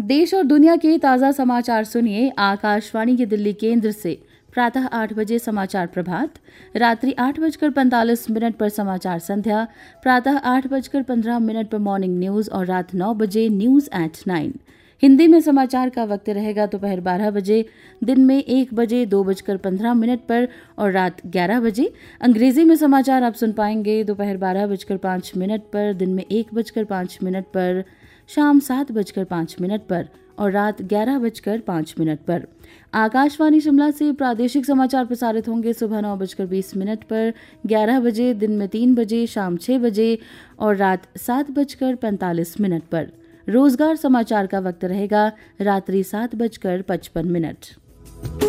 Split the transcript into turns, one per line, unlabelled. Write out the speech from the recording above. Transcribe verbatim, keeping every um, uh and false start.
देश और दुनिया के ताज़ा समाचार सुनिए आकाशवाणी के दिल्ली केंद्र से। प्रातः आठ बजे समाचार प्रभात, रात्रि आठ बजकर पैंतालीस मिनट पर समाचार संध्या, प्रातः आठ बजकर पंद्रह मिनट पर मॉर्निंग न्यूज और रात नौ बजे न्यूज एट नाइन। हिंदी में समाचार का वक्त रहेगा दोपहर बारह बजे, दिन में एक बजे दो बजकर पंद्रह मिनट पर और रात ग्यारह बजे। अंग्रेजी में समाचार आप सुन पाएंगे दोपहर बारह बजकर पाँच मिनट पर, दिन में एक बजकर पाँच मिनट पर, शाम सात बजकर पाँच मिनट पर और रात ग्यारह बजकर पाँच मिनट पर। आकाशवाणी शिमला से प्रादेशिक समाचार प्रसारित होंगे सुबह नौ बजकर बीस मिनट पर, ग्यारह बजे, दिन में तीन बजे, शाम छह बजे और रात सात बजकर पैंतालीस मिनट पर। रोजगार समाचार का वक्त रहेगा रात्रि सात बजकर पचपन मिनट।